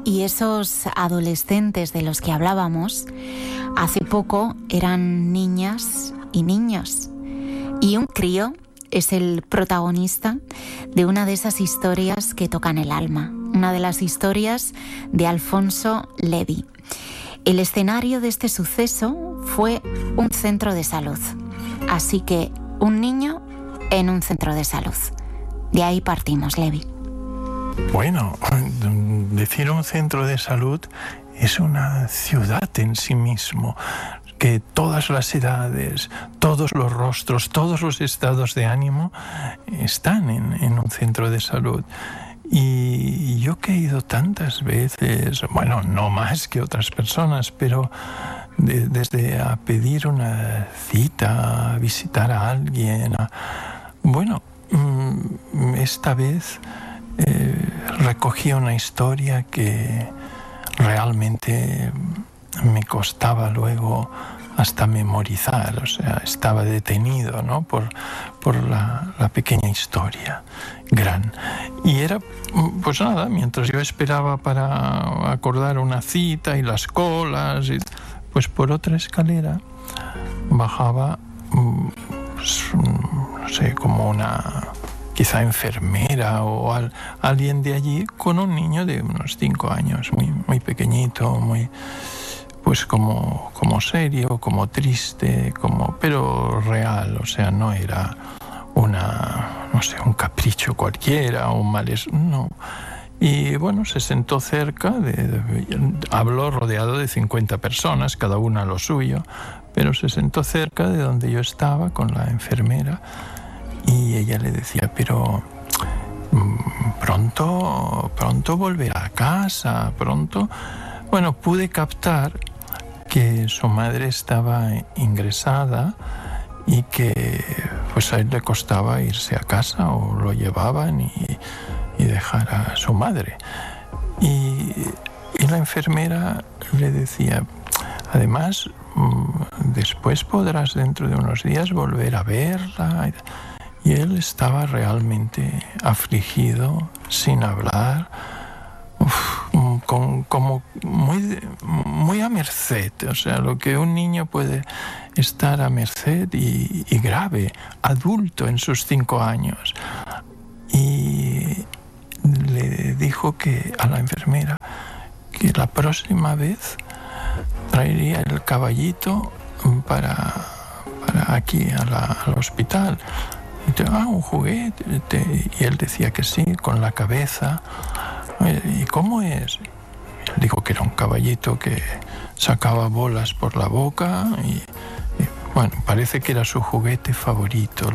Y esos adolescentes de los que hablábamos, hace poco eran niñas y niños. Y un crío es el protagonista de una de esas historias que tocan el alma. Una de las historias de Alfonso Levi. El escenario de este suceso fue un centro de salud. Así que un niño en un centro de salud. De ahí partimos, Levi. Bueno, decir un centro de salud es una ciudad en sí mismo, que todas las edades, todos los rostros, todos los estados de ánimo están en un centro de salud. Y yo que he ido tantas veces, bueno, no más que otras personas, pero desde a pedir una cita, a visitar a alguien, bueno, esta vez recogí una historia que realmente me costaba luego hasta memorizar, o sea, estaba detenido, ¿no? por la pequeña historia gran. Y era, pues nada, mientras yo esperaba para acordar una cita y las colas, pues por otra escalera bajaba, pues, no sé, como una quizá enfermera o alguien de allí con un niño de unos 5 años, muy pequeñito, muy, pues como serio, como triste, pero real, o sea, no era un capricho cualquiera o un malestar, no. Y bueno, se sentó cerca, habló rodeado de 50 personas, cada una lo suyo, pero se sentó cerca de donde yo estaba con la enfermera. Y ella le decía, pero pronto volverá a casa, pronto. Bueno, pude captar que su madre estaba ingresada y que pues a él le costaba irse a casa o lo llevaban y dejar a su madre. Y la enfermera le decía, además, después podrás dentro de unos días volver a verla. Y él estaba realmente afligido, sin hablar, como muy a merced. O sea, lo que un niño puede estar a merced y grave, adulto en sus 5 años. Y le dijo a la enfermera que la próxima vez traería el caballito para aquí al hospital. Un juguete. Y él decía que sí, con la cabeza. ¿Y cómo es? Él dijo que era un caballito que sacaba bolas por la boca y bueno, parece que era su juguete favorito,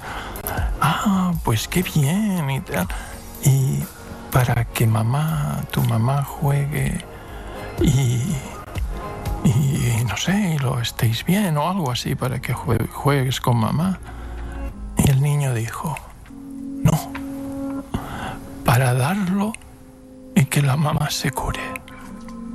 pues qué bien y tal. Y para que tu mamá juegue y no sé, y lo estéis bien o algo así, para que juegues con mamá. Y el niño dijo, no, para darlo y que la mamá se cure.